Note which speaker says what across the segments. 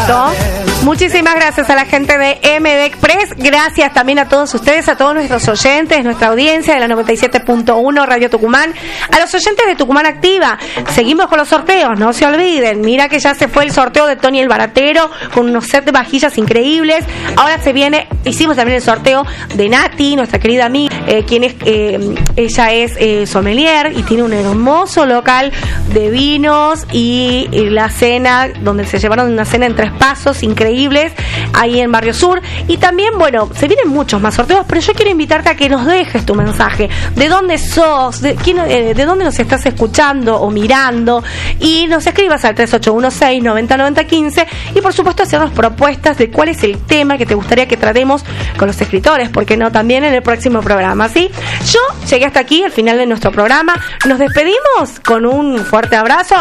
Speaker 1: Perfecto. Muchísimas gracias a la gente de MD Express. Gracias también a todos ustedes, a todos nuestros oyentes, nuestra audiencia de la 97.1 Radio Tucumán, a los oyentes de Tucumán Activa. Seguimos con los sorteos, no se olviden. Mira que ya se fue el sorteo de Tony el Baratero con unos set de vajillas increíbles. Ahora se viene, hicimos también el sorteo de Nati, nuestra querida amiga, quien es, ella es sommelier y tiene un hermoso local de vinos y la cena, donde se llevaron una cena en 3 pasos increíbles ahí en Barrio Sur. Y también, bueno, se vienen muchos más sorteos, pero yo quiero invitarte a que nos dejes tu mensaje, de dónde sos, de dónde nos estás escuchando o mirando, y nos escribas al 3816-909015 y por supuesto hacernos propuestas de cuál es el tema que te gustaría que tratemos con los escritores, porque no, también en el próximo programa, ¿sí? Yo llegué hasta aquí, al final de nuestro programa. Nos despedimos con un fuerte abrazo.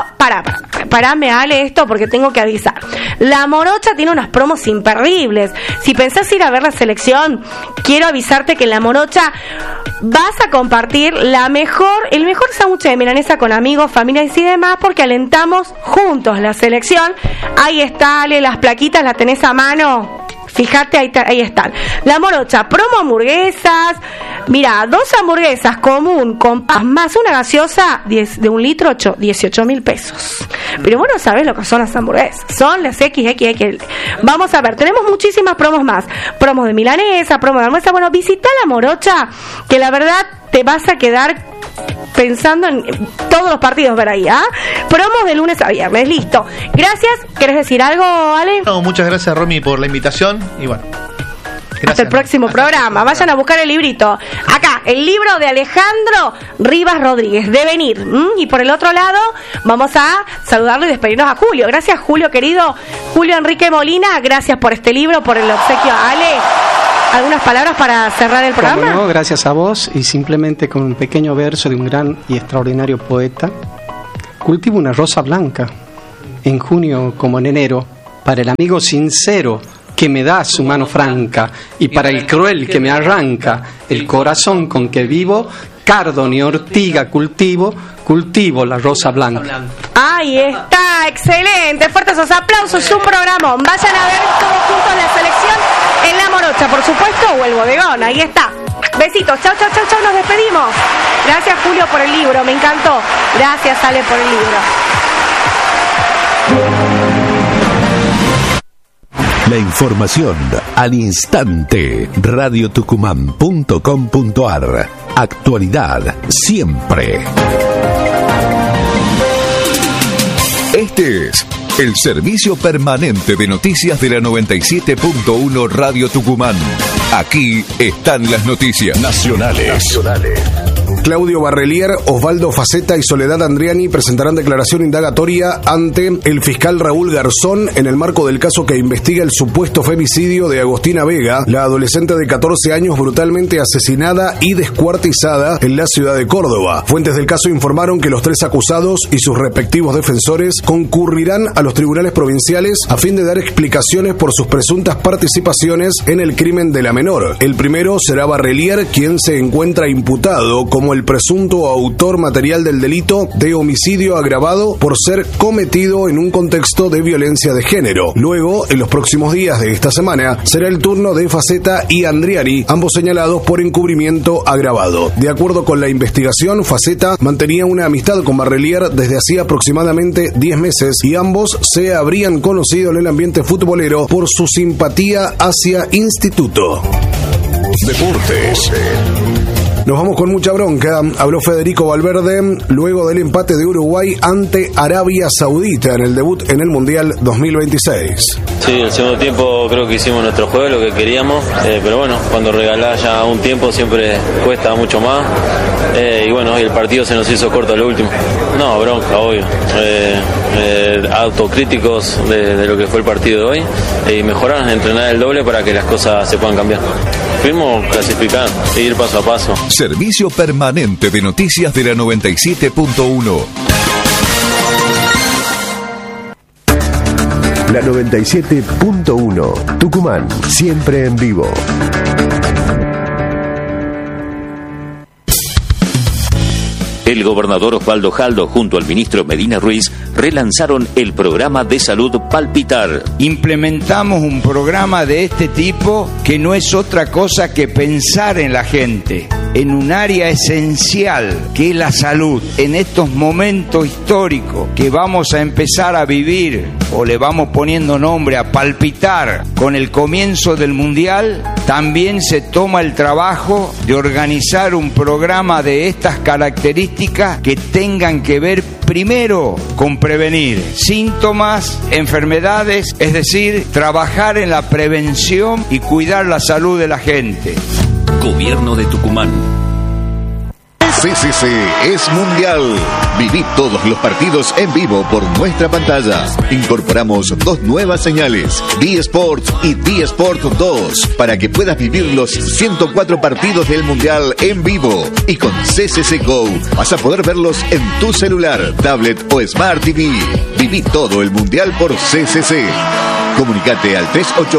Speaker 1: Parame, Ale, esto porque tengo que avisar. La Morocha tiene unas promos imperdibles. Si pensás ir a ver la selección, quiero avisarte que en La Morocha vas a compartir el mejor sándwich de milanesa con amigos, familias y demás, porque alentamos juntos la selección. Ahí está, Ale, las plaquitas las tenés a mano. Fíjate, ahí están. La Morocha, promo hamburguesas. Mira, 2 hamburguesas común con más una gaseosa de 1 litro, 18.000 pesos. Pero vos no sabés lo que son las hamburguesas. Son las XXL. Vamos a ver, tenemos muchísimas promos más. Promos de milanesa, promos de hamburguesa. Bueno, visita La Morocha, que la verdad te vas a quedar pensando en todos los partidos ver ahí, ¿ah? Promos de lunes a viernes, listo. Gracias. ¿Querés decir algo, Ale?
Speaker 2: No, muchas gracias, Romy, por la invitación y bueno. Gracias.
Speaker 1: Hasta el próximo programa. Vayan a buscar el librito. Acá, el libro de Alejandro Rivas Rodríguez, Devenir. Y por el otro lado, vamos a saludarlo y despedirnos a Julio. Gracias, Julio, querido. Julio Enrique Molina, gracias por este libro, por el obsequio a Ale. ¿Algunas palabras para cerrar el programa?
Speaker 3: No, gracias a vos, y simplemente con un pequeño verso de un gran y extraordinario poeta. Cultivo una rosa blanca en junio como en enero, para el amigo sincero que me da su mano franca, y para el cruel que me arranca el corazón con que vivo, cardo ni ortiga cultivo la rosa blanca.
Speaker 1: Ahí está, excelente, fuertes esos aplausos, un programón. Vayan a ver todos juntos la selección en La Morocha, por supuesto, o el bodegón, ahí está. Besitos, chau, nos despedimos. Gracias, Julio, por el libro, me encantó. Gracias, Ale, por el libro.
Speaker 4: La información al instante. radiotucumán.com.ar. Actualidad siempre. Este es el servicio permanente de noticias de la 97.1 Radio Tucumán. Aquí están las noticias nacionales.
Speaker 5: Claudio Barrelier, Osvaldo Faceta y Soledad Andriani presentarán declaración indagatoria ante el fiscal Raúl Garzón en el marco del caso que investiga el supuesto femicidio de Agostina Vega, la adolescente de 14 años brutalmente asesinada y descuartizada en la ciudad de Córdoba. Fuentes del caso informaron que los 3 acusados y sus respectivos defensores concurrirán a los tribunales provinciales a fin de dar explicaciones por sus presuntas participaciones en el crimen de la menor. El primero será Barrelier, quien se encuentra imputado como el presunto autor material del delito de homicidio agravado por ser cometido en un contexto de violencia de género. Luego, en los próximos días de esta semana, será el turno de Faceta y Andriani, ambos señalados por encubrimiento agravado. De acuerdo con la investigación, Faceta mantenía una amistad con Barrelier desde hacía aproximadamente 10 meses y ambos se habrían conocido en el ambiente futbolero por su simpatía hacia Instituto.
Speaker 4: Deportes.
Speaker 5: Nos vamos con mucha bronca. Habló Federico Valverde luego del empate de Uruguay ante Arabia Saudita en el debut en el Mundial 2026.
Speaker 6: Sí, el segundo tiempo creo que hicimos nuestro juego, lo que queríamos, pero bueno, cuando regalás ya un tiempo siempre cuesta mucho más, y bueno, hoy el partido se nos hizo corto al último. No, bronca, obvio. Autocríticos de lo que fue el partido de hoy, y mejorar, entrenar el doble para que las cosas se puedan cambiar. Fuimos clasificar, seguir paso a paso.
Speaker 4: Servicio permanente de noticias de la 97.1. La 97.1. Tucumán, siempre en vivo.
Speaker 7: El gobernador Osvaldo Jaldo, junto al ministro Medina Ruiz, relanzaron el programa de salud Palpitar.
Speaker 8: Implementamos un programa de este tipo que no es otra cosa que pensar en la gente, en un área esencial que es la salud. En estos momentos históricos que vamos a empezar a vivir, o le vamos poniendo nombre a palpitar, con el comienzo del Mundial, también se toma el trabajo de organizar un programa de estas características que tengan que ver primero con prevenir síntomas, enfermedades, es decir, trabajar en la prevención y cuidar la salud de la gente.
Speaker 7: Gobierno de Tucumán.
Speaker 4: CCC es mundial. Viví todos los partidos en vivo por nuestra pantalla. Incorporamos 2 nuevas señales, D-Sport y D-Sport 2, para que puedas vivir los 104 partidos del mundial en vivo. Y con CCC Go vas a poder verlos en tu celular, tablet o Smart TV. Viví todo el mundial por CCC. Comunicate al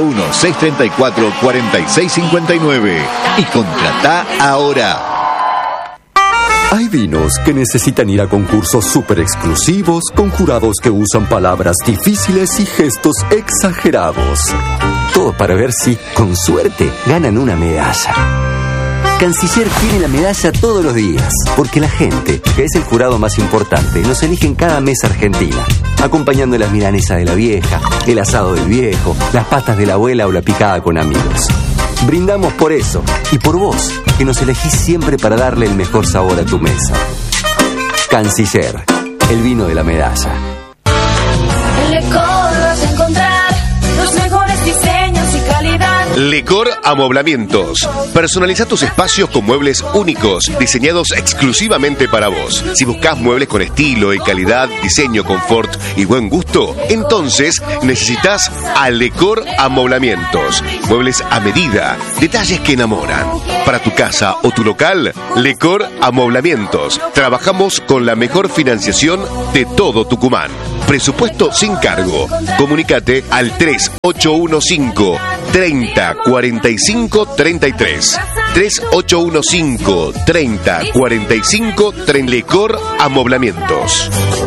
Speaker 4: 381-634-4659 y contratá ahora.
Speaker 9: Hay vinos que necesitan ir a concursos súper exclusivos con jurados que usan palabras difíciles y gestos exagerados. Todo para ver si, con suerte, ganan una medalla. Canciller tiene la medalla todos los días, porque la gente, que es el jurado más importante, nos elige en cada mesa argentina, acompañando las milanesas de la vieja, el asado del viejo, las pastas de la abuela o la picada con amigos. Brindamos por eso y por vos, que nos elegís siempre para darle el mejor sabor a tu mesa. Canciller, el vino de la medalla.
Speaker 10: En Lecor vas a encontrar los mejores diseños y calidad.
Speaker 11: Lecor Amoblamientos. Personaliza tus espacios con muebles únicos, diseñados exclusivamente para vos. Si buscas muebles con estilo y calidad, diseño, confort y buen gusto, entonces necesitas a Lecor Amoblamientos. Muebles a medida, detalles que enamoran. Para tu casa o tu local, Lecor Amoblamientos. Trabajamos con la mejor financiación de todo Tucumán. Presupuesto sin cargo. Comunícate al 3815 30 45 33. 3815 30 45 Lecor Amoblamientos.